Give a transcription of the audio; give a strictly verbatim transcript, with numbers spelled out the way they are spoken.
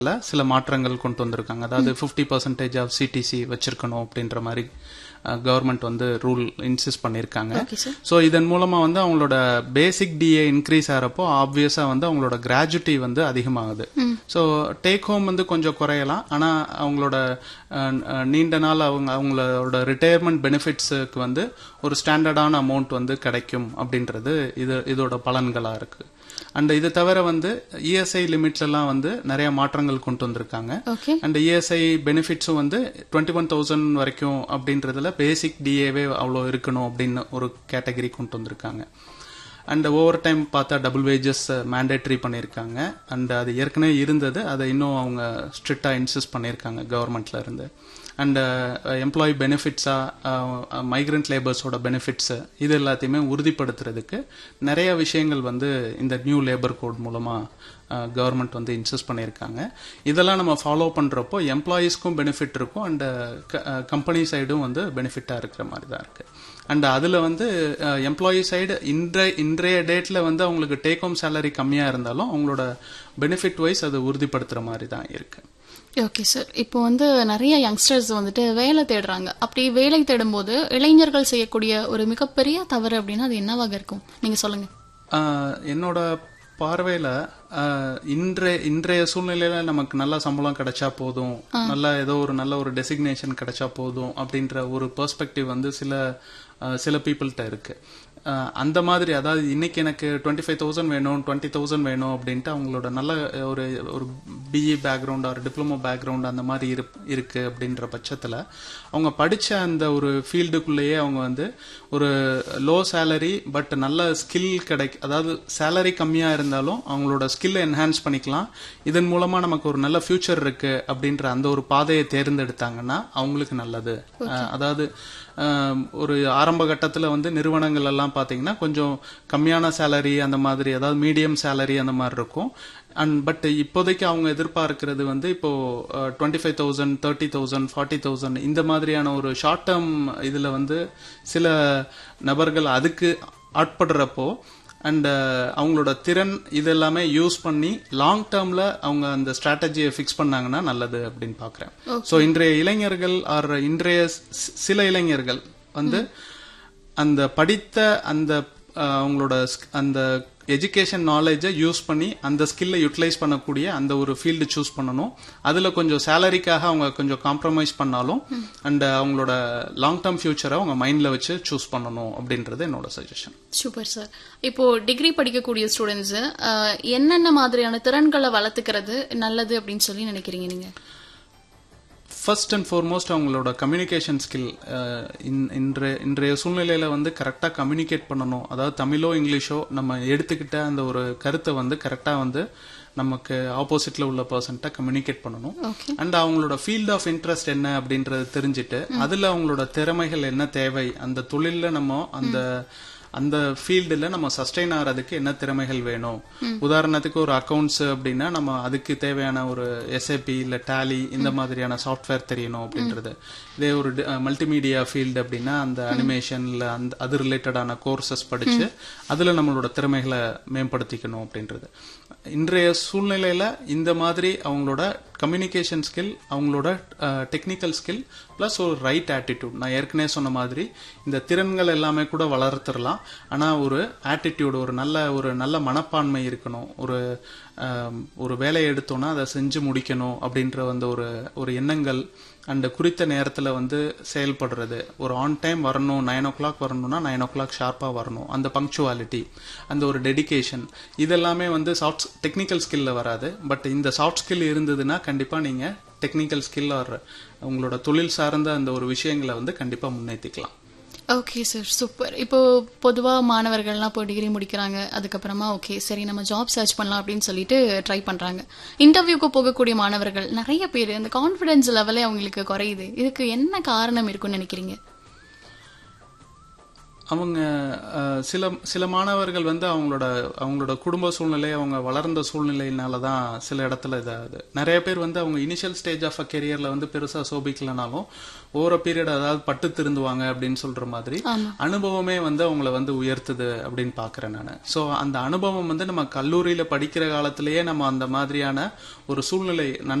சில மாற்றங்கள் கொண்டு வந்திருக்காங்க. அதாவது ஃபிஃப்டி பர்சன்டேஜ் ஆஃப் சிடிசி வச்சிருக்கணும் அப்படின்ற மாதிரி கவர்மெண்ட் வந்து ரூல் இன்சிஸ்ட் பண்ணியிருக்காங்க. ஸோ இதன் மூலமா வந்து அவங்களோட பேசிக் டிஏ இன்க்ரீஸ் ஆகிறப்போ ஆப்வியஸா வந்து அவங்களோட கிராஜுவிட்டி வந்து அதிகமாகுது. ஸோ டேக் ஹோம் வந்து கொஞ்சம் குறையலாம், ஆனா அவங்களோட நீண்ட நாள் அவங்க அவங்களோட ரிட்டையர்மெண்ட் பெனிஃபிட்ஸுக்கு வந்து ஒரு ஸ்டாண்டர்டான அமௌண்ட் வந்து கிடைக்கும் அப்படின்றது இது இதோட பலன்களா இருக்கு. அண்ட் இது தவிர வந்து இஎஸ்ஐ லிமிட்லாம் வந்து நிறைய மாற்றங்கள் கொண்டு வந்திருக்காங்க. அண்ட் இஎஸ்ஐ பெனிஃபிட்ஸும் வந்து டுவெண்ட்டி ஒன் தௌசண்ட் வரைக்கும் அப்படின்றதுல பேசிக் டிஏவே அவ்வளோ இருக்கணும் அப்படின்னு ஒரு கேட்டகரி கொண்டு வந்திருக்காங்க. அண்ட் ஓவர் டைம் பார்த்தா டபுள் வேஜஸ் மேண்டேட்டரி பண்ணியிருக்காங்க. அண்ட் அது ஏற்கனவே இருந்தது, அதை இன்னும் அவங்க ஸ்ட்ரிக்டா இன்சிஸ்ட் பண்ணியிருக்காங்க கவர்மெண்ட்ல இருந்து. அண்ட் எம்ப்ளாயி பெனிஃபிட்ஸா மைக்ரண்ட் லேபர்ஸோட பெனிஃபிட்ஸ் இது எல்லாத்தையுமே உறுதிப்படுத்துறதுக்கு நிறைய விஷயங்கள் வந்து இந்த நியூ லேபர் கோட் மூலமா கவர்மெண்ட் வந்து இன்சிஸ்ட் பண்ணியிருக்காங்க. இதெல்லாம் நம்ம ஃபாலோ பண்றப்போ எம்ப்ளாயீஸ்க்கும் பெனிஃபிட் இருக்கும், அண்ட் கம்பெனி சைடும் வந்து பெனிஃபிட்டா இருக்கிற மாதிரி தான் இருக்கு. அண்ட் அதுல வந்து எம்ப்ளாயி சைடு இன்றைய இன்றைய டேட்ல வந்து அவங்களுக்கு டேக் ஹோம் சேலரி கம்மியா இருந்தாலும் அவங்களோட பெனிஃபிட் வைஸ் அது உறுதிப்படுத்துற மாதிரி தான் இருக்கு. ஓகே சார், இப்போ வந்து நிறைய யங்ஸ்டர்ஸ் வந்துட்டு வேலை தேடுறாங்க. அப்படி வேலை தேடும் போது இளைஞர்கள் செய்யக்கூடிய ஒரு மிகப்பெரிய தவறு அப்படின்னா அது என்னவாக இருக்கும், நீங்க சொல்லுங்க. என்னோட பார்வையில இன்றைய இன்றைய சூழ்நிலையில நமக்கு நல்ல சம்பளம் கிடைச்சா போதும், நல்ல ஏதோ ஒரு நல்ல ஒரு டெசிக்னேஷன் கிடைச்சா போதும் அப்படின்ற ஒரு பெர்ஸ்பெக்டிவ் வந்து சில சில பீப்புள்கிட்ட இருக்கு. அந்த மாதிரி அதாவது இன்னைக்கு எனக்கு டுவெண்ட்டி ஃபைவ் தௌசண்ட் வேணும் டுவெண்ட்டி தௌசண்ட் வேணும் அப்படின்ட்டு அவங்களோட நல்ல ஒரு ஒரு பிஇ பேக்ரவுண்ட் ஒரு டிப்ளமோ பேக்ரவுண்ட் அந்த மாதிரி இருக்கு அப்படின்ற பட்சத்துல அவங்க படிச்ச அந்த ஒரு ஃபீல்டுக்குள்ளேயே அவங்க வந்து ஒரு லோ சேலரி பட் நல்ல ஸ்கில் கிடைக்க, அதாவது சேலரி கம்மியா இருந்தாலும் அவங்களோட ஸ்கில் என்ஹான்ஸ் பண்ணிக்கலாம், இதன் மூலமா நமக்கு ஒரு நல்ல ஃபியூச்சர் இருக்கு அப்படின்ற அந்த ஒரு பாதையை தேர்ந்தெடுத்தாங்கன்னா அவங்களுக்கு நல்லது. அதாவது ஒரு ஆரம்ப கட்டத்துல வந்து நிறுவனங்கள் எல்லாம் பாத்தீங்கன்னா கொஞ்சம் கம்மியான சேலரி அந்த மாதிரி, அதாவது மீடியம் சேலரி அந்த மாதிரி இருக்கும். அண்ட் பட் இப்போதைக்கு அவங்க எதிர்பார்க்கிறது வந்து இப்போ twenty five thousand thirty thousand forty thousand இந்த மாதிரியான ஒரு ஷார்ட் டேர்ம் இதுல வந்து சில நபர்கள் அதுக்கு ஆட்படுறப்போ அண்ட் அவங்களோட திறன் இதெல்லாமே யூஸ் பண்ணி லாங் டேர்ம்ல அவங்க அந்த ஸ்ட்ராட்டஜியை பிக்ஸ் பண்ணாங்கன்னா நல்லது அப்படின்னு பாக்குறேன். சோ இன்றைய இளைஞர்கள் ஆர் இன்றைய சில இளைஞர்கள் வந்து அந்த படித்த அந்த அவங்களோட அந்த எஜுகேஷன் நாலேஜை யூஸ் பண்ணி அந்த ஸ்கில்லை யூட்டிலைஸ் பண்ணக்கூடிய அந்த ஒரு ஃபீல்டு சூஸ் பண்ணணும். அதுல கொஞ்சம் சேலரிக்காக அவங்க கொஞ்சம் காம்ப்ரமைஸ் பண்ணாலும் அண்ட் அவங்களோட லாங் டேர்ம் ஃபியூச்சரை அவங்க மைண்ட்ல வச்சு சூஸ் பண்ணணும் அப்படின்றது என்னோட சஜஷன். Super sir. இப்போ டிகிரி படிக்கக்கூடிய ஸ்டூடெண்ட்ஸ் என்னென்ன மாதிரியான திறன்களை வளர்த்துக்கிறது நல்லது அப்படின்னு சொல்லி நினைக்கிறீங்க நீங்க? ஃபர்ஸ்ட் அண்ட் ஃபார்மோஸ்ட் அவங்களோட கம்யூனிகேஷன் ஸ்கில் இன்றைய இன்றைய சூழ்நிலையில வந்து கரெக்டா கம்யூனிகேட் பண்ணணும். அதாவது தமிழோ இங்கிலீஷோ நம்ம எடுத்துக்கிட்ட அந்த ஒரு கருத்தை வந்து கரெக்டா வந்து நமக்கு ஆப்போசிட்ல உள்ள பர்சன்ட்ட கம்யூனிகேட் பண்ணணும். அண்ட் அவங்களோட ஃபீல்ட் ஆஃப் இன்ட்ரெஸ்ட் என்ன அப்படின்றது தெரிஞ்சுட்டு அதுல அவங்களோட திறமைகள் என்ன தேவை, அந்த தொழில்ல நம்ம அந்த அந்த ஃபீல்டுல நம்ம சஸ்டெயின் ஆகிறதுக்கு என்ன திறமைகள் வேணும். உதாரணத்துக்கு ஒரு அக்கவுண்ட்ஸ் அப்படின்னா நம்ம அதுக்கு தேவையான ஒரு எஸ்ஏபி இல்ல டேலி இந்த மாதிரியான சாஃப்ட்வேர் தெரியணும் அப்படின்றது. இதே ஒரு மல்டிமீடியா ஃபீல்டு அப்படின்னா அந்த அனிமேஷன் இல்ல அந்த அது ரிலேட்டடான கோர்சஸ் படிச்சு அதுல நம்மளோட திறமைகளை மேம்படுத்திக்கணும் அப்படின்றது. இன்றைய சூழ்நிலையில இந்த மாதிரி அவங்களோட கம்யூனிகேஷன் ஸ்கில், அவங்களோட டெக்னிக்கல் ஸ்கில் பிளஸ் ஒரு ரைட் ஆட்டிடியூட், நான் ஏற்கனவே சொன்ன மாதிரி இந்த திறன்கள் எல்லாமே கூட வளர்த்துடலாம், ஆனா ஒரு ஆட்டிடியூட், ஒரு நல்ல ஒரு நல்ல மனப்பான்மை இருக்கணும். ஒரு ஒரு வேலையை எடுத்தோம்னா அதை செஞ்சு முடிக்கணும் அப்படின்ற வந்து ஒரு ஒரு எண்ணங்கள் அண்ட் குறித்த நேரத்துல வந்து செயல்படுறது, ஒரு ஆன் டைம் வரணும், நைன் ஓ கிளாக் வரணும்னா நைன் ஓ கிளாக் ஷார்ப்பா வரணும், அந்த பங்க்சுவாலிட்டி, அந்த ஒரு டெடிகேஷன், இதெல்லாமே வந்து சாஃப்ட் டெக்னிக்கல் ஸ்கில்ல வராது. பட் இந்த சாஃப்ட் ஸ்கில் இருந்ததுன்னா கண்டிப்பா நீங்க டெக்னிக்கல் ஸ்கில் ஆர் உங்களோட தொழில் சார்ந்த அந்த ஒரு விஷயங்களை வந்து கண்டிப்பா முன்னேற்றிக்கலாம். Okay sir, super. இப்போ பொதுவாக மாணவர்கள்லாம் இப்போ டிகிரி முடிக்கிறாங்க, அதுக்கப்புறமா ஓகே சரி நம்ம ஜாப் சர்ச் பண்ணலாம் அப்படின்னு சொல்லிட்டு ட்ரை பண்றாங்க. இன்டர்வியூக்கு போகக்கூடிய மாணவர்கள் நிறைய பேர் அந்த கான்ஃபிடன்ஸ் லெவலே அவங்களுக்கு குறையுது. இதுக்கு என்ன காரணம் இருக்குன்னு நினைக்கிறீங்க? அவங்க அஹ், சில சில மாணவர்கள் வந்து அவங்களோட அவங்களோட குடும்ப சூழ்நிலை, அவங்க வளர்ந்த சூழ்நிலையினால தான் சில இடத்துல இதாகுது. நிறைய பேர் வந்து அவங்க இனிஷியல் ஸ்டேஜ் ஆஃப் அ கெரியர்ல வந்து பெருசா சோபிக்கலனாலும் ஓவர பீரியட் அதாவது பட்டு திருந்துவாங்க அப்படின்னு சொல்ற மாதிரி அனுபவமே வந்து அவங்கள வந்து உயர்த்துது அப்படின்னு பாக்குறேன் நான். சோ அந்த அனுபவம் வந்து நம்ம கல்லூரியில படிக்கிற காலத்திலேயே நம்ம அந்த மாதிரியான ஒரு சூழ்நிலை